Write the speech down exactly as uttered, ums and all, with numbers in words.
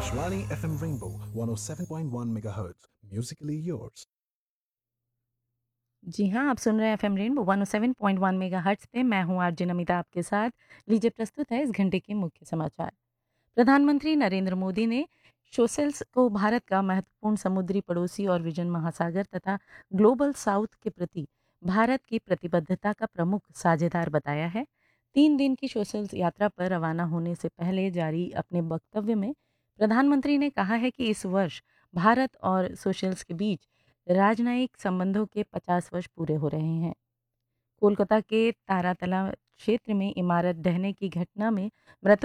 Akashvani F M Rainbow one oh seven point one megahertz. Musically yours. जी हाँ, आप सुन रहे हैं FM rainbow one O seven point one megahertz पे। मैं हूँ आरजे नमिता आपके साथ। लीजिए प्रस्तुत है इस घंटे के मुख्य समाचार। प्रधानमंत्री नरेंद्र मोदी ने सोशेल्स को भारत का महत्वपूर्ण समुद्री पड़ोसी और विजन महासागर तथा ग्लोबल साउथ के प्रति भारत की प्रतिबद्धता का प्रमुख साझेदार बताया है। तीन दिन की सोशेल्स यात्रा पर रवाना होने से पहले जारी अपने वक्तव्य में प्रधानमंत्री ने कहा है कि इस वर्ष भारत और सोशेल्स के बीच राजनयिक संबंधों के पचास वर्ष पूरे हो रहे हैं। कोलकाता के तारातला क्षेत्र में इमारत ढहने की घटना में मृतकों